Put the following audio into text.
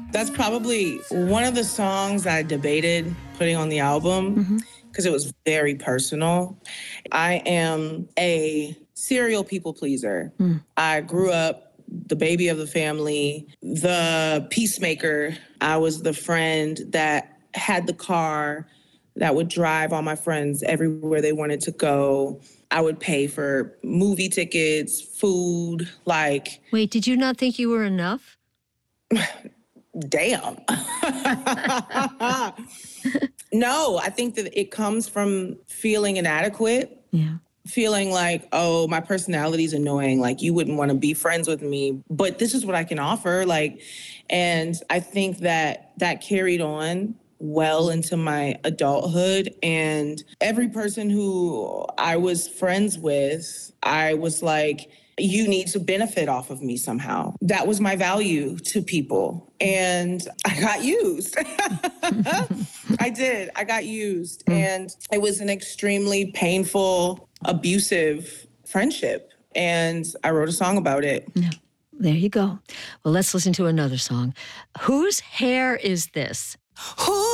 That's probably one of the songs I debated putting on the album because it was very personal. I am a serial people pleaser. I grew up the baby of the family, the peacemaker. I was the friend that had the car that would drive all my friends everywhere they wanted to go. I would pay for movie tickets, food, like, Wait, did you not think you were enough? damn. No, I think that it comes from feeling inadequate. Yeah. Feeling like, oh, my personality's annoying. Like, you wouldn't want to be friends with me, but this is what I can offer. Like, and I think that that carried on well into my adulthood. And every person who I was friends with, I was like, you need to benefit off of me somehow. That was my value to people. And I got used. I did. I got used. And it was an extremely painful, abusive friendship. And I wrote a song about it. Yeah. There you go. Well, let's listen to another song. Whose hair is this?